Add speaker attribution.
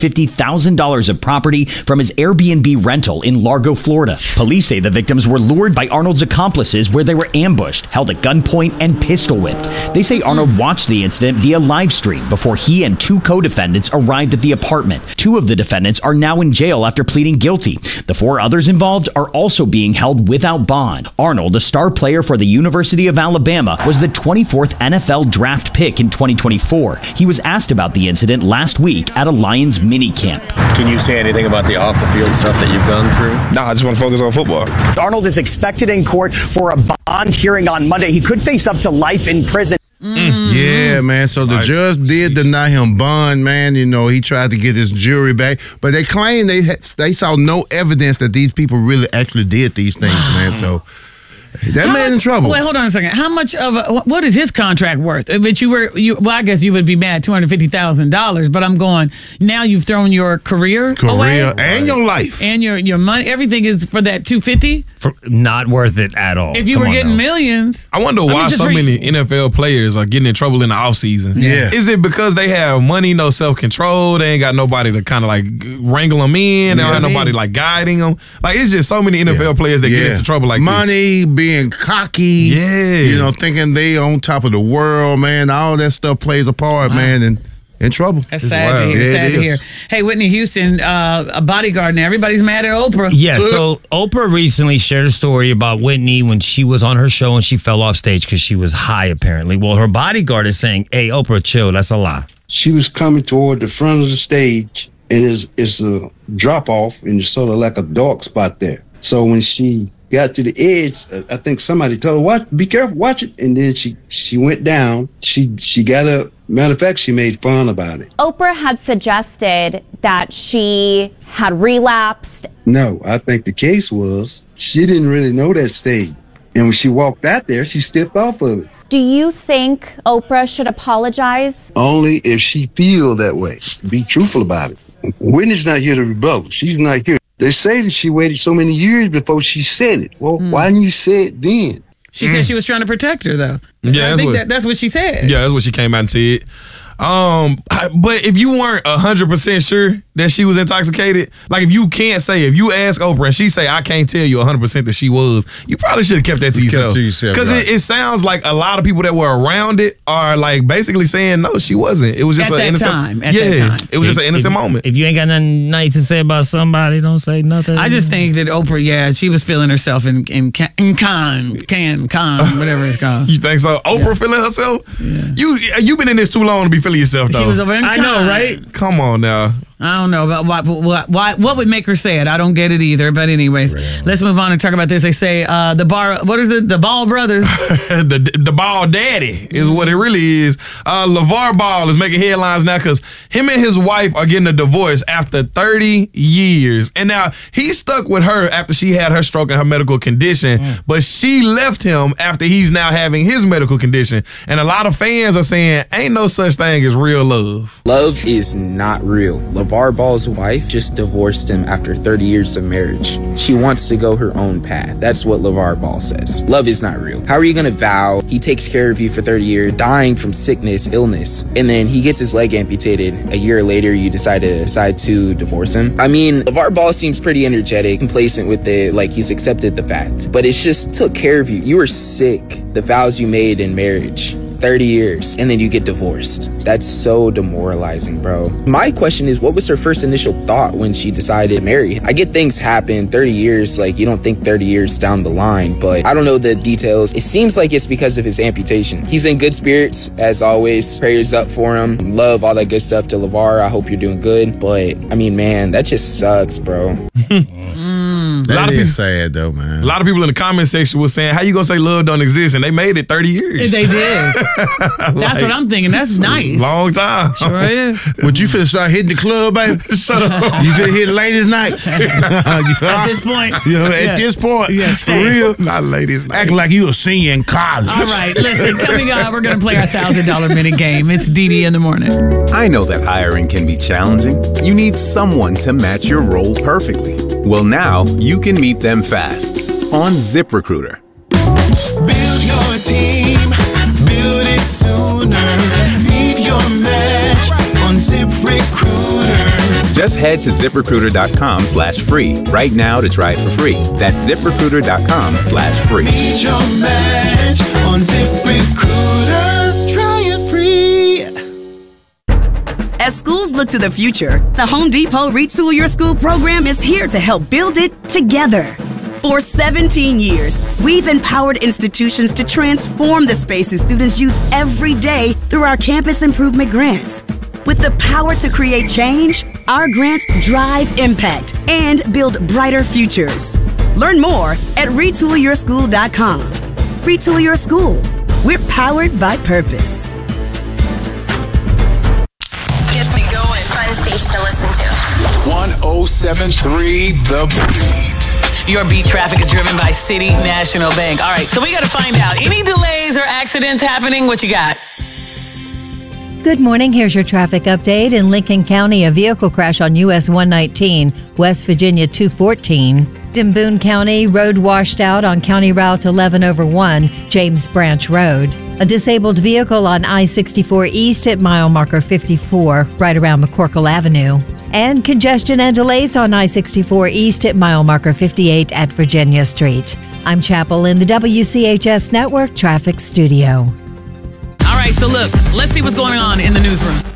Speaker 1: $50,000 of property from his Airbnb rental in Largo, Florida. Police say the victims were lured by Arnold's accomplices, where they were ambushed, held at gunpoint, and pistol whipped. They say Arnold watched the incident via live stream before he and 2 co-defendants arrived at the apartment. 2 of the defendants are now in jail after pleading guilty. The 4 others involved are also being held without bond. Arnold, a star player for the University of Alabama, was the 24th NFL draft pick in 2024. He was asked about the incident last week at a Lions minicamp.
Speaker 2: Can you say anything about the off-the-field stuff that you've gone through?
Speaker 3: Nah, I just want to focus on football.
Speaker 4: Arnold is expected in court for a bond hearing on Monday. He could face up to life in prison.
Speaker 5: Yeah, man. So the judge did deny him bond, man. You know, he tried to get his jury back. But they claim they saw no evidence that these people really actually did these things, man. So that man in trouble.
Speaker 6: Wait, hold on a second. How much of what is his contract worth? But well, I guess you would be mad $250,000. But I'm going, now you've thrown your career away,
Speaker 5: and your life
Speaker 6: and your money. Everything is for that $250.
Speaker 7: Not worth it at all.
Speaker 6: If you were getting millions.
Speaker 8: I wonder why so many NFL players are getting in trouble in the offseason.
Speaker 5: Yeah.
Speaker 8: Is it because they have money, no self-control? They ain't got nobody to kind of like wrangle them in. They don't have nobody like guiding them. Like, it's just so many NFL players that get into trouble like
Speaker 5: money, being cocky.
Speaker 8: Yeah.
Speaker 5: You know, thinking they on top of the world, man. All that stuff plays a part, man, and in trouble.
Speaker 6: That's sad to hear.
Speaker 5: Yeah,
Speaker 6: sad to hear. Hey, Whitney Houston, a bodyguard now. Everybody's mad at Oprah.
Speaker 7: Yeah, so Oprah recently shared a story about Whitney when she was on her show and she fell off stage because she was high, apparently. Well, her bodyguard is saying, hey, Oprah, chill. That's a lie.
Speaker 9: She was coming toward the front of the stage, and it's a drop-off, and it's sort of like a dark spot there. So when she got to the edge, I think somebody told her, "Watch, be careful, watch it." And then she went down. She got up. Matter of fact, she made fun about it.
Speaker 10: Oprah had suggested that she had relapsed.
Speaker 9: No, I think the case was she didn't really know that stage. And when she walked out there, she stepped off of it.
Speaker 10: Do you think Oprah should apologize?
Speaker 9: Only if she feel that way. Be truthful about it. Whitney's not here to rebuttal. She's not here. They say that she waited so many years before she said it. Well, why didn't you say it then?
Speaker 6: She said she was trying to protect her, though.
Speaker 8: Yeah,
Speaker 6: I think that's what she said.
Speaker 8: Yeah, that's what she came out and said. But if you weren't 100% sure that she was intoxicated, like if you can't say, if you ask Oprah and she say, I can't tell you 100% that she was, you probably should have kept that to yourself. Because it sounds like a lot of people that were around it are like basically saying, no, she wasn't. It was just an innocent time. It was just an innocent moment.
Speaker 7: If you ain't got nothing nice to say about somebody, don't say nothing.
Speaker 6: I just think that Oprah, she was feeling herself in con, whatever it's called.
Speaker 8: You think so? Oprah feeling herself? Yeah. You've been in this too long to be feeling yourself, though.
Speaker 6: She was over in
Speaker 7: I know, right?
Speaker 8: Come on now.
Speaker 6: I don't know about what would make her say it. I don't get it either. But anyways, let's move on and talk about this. They say the Ball brothers.
Speaker 8: the Ball daddy is what it really is. LeVar Ball is making headlines now because him and his wife are getting a divorce after 30 years. And now he's stuck with her after she had her stroke and her medical condition. But she left him after he's now having his medical condition. And a lot of fans are saying, ain't no such thing as real love.
Speaker 11: Love is not real. LeVar Ball's wife just divorced him after 30 years of marriage. She wants to go her own path. That's what LeVar Ball says. Love is not real. How are you gonna vow he takes care of you for 30 years, dying from sickness, illness, and then he gets his leg amputated? A year later, you decide to divorce him? I mean, LeVar Ball seems pretty energetic, complacent with it, like he's accepted the fact. But it's just took care of you. You were sick. The vows you made in marriage. 30 years, and then you get divorced. That's so demoralizing, bro. My question is, what was her first initial thought when she decided to marry? I get things happen, 30 years, like you don't think 30 years down the line, but I don't know the details. It seems like it's because of his amputation. He's in good spirits, as always. Prayers up for him. Love, all that good stuff to LeVar. I hope you're doing good, but I mean, man, that just sucks, bro.
Speaker 5: A lot of people sad though, man.
Speaker 8: A lot of people in the comment section was saying, how you gonna say love don't exist? And they made it 30 years.
Speaker 6: They did. That's what I'm thinking. That's nice.
Speaker 8: Long time.
Speaker 6: Sure is.
Speaker 5: Would you finna start hitting the club, baby?
Speaker 8: Shut up.
Speaker 5: You finna hit ladies' night?
Speaker 6: At this point.
Speaker 5: At this point.
Speaker 6: Yeah,
Speaker 5: for real.
Speaker 8: Not ladies' night.
Speaker 5: Acting like you a senior in college.
Speaker 6: All right, listen, coming up, we're going to play our $1,000 minute game. It's DD in the morning.
Speaker 12: I know that hiring can be challenging. You need someone to match your role perfectly. Well, now you can meet them fast on ZipRecruiter.
Speaker 13: Build your team, build it sooner. Meet your match on ZipRecruiter.
Speaker 12: Just head to ZipRecruiter.com/free right now to try it for free. That's ZipRecruiter.com/free.
Speaker 13: Meet your match on ZipRecruiter. Try it free.
Speaker 3: As schools look to the future, the Home Depot Retool Your School program is here to help build it together. For 17 years, we've empowered institutions to transform the spaces students use every day through our campus improvement grants. With the power to create change, our grants drive impact and build brighter futures. Learn more at retoolyourschool.com. Retool Your School. We're powered by purpose.
Speaker 14: Gets me going. Fun station to listen to.
Speaker 15: 1073 The Beat.
Speaker 16: Your beat traffic is driven by City National Bank. All right, so we got to find out. Any delays or accidents happening? What you got?
Speaker 17: Good morning. Here's your traffic update. In Lincoln County, a vehicle crash on US 119, West Virginia 214. In Boone County, road washed out on County Route 11/1, James Branch Road. A disabled vehicle on I-64 East at mile marker 54, right around McCorkle Avenue. And congestion and delays on I-64 East at mile marker 58 at Virginia Street. I'm Chapel in the WCHS Network Traffic Studio.
Speaker 16: All right, so look, let's see what's going on in the newsroom.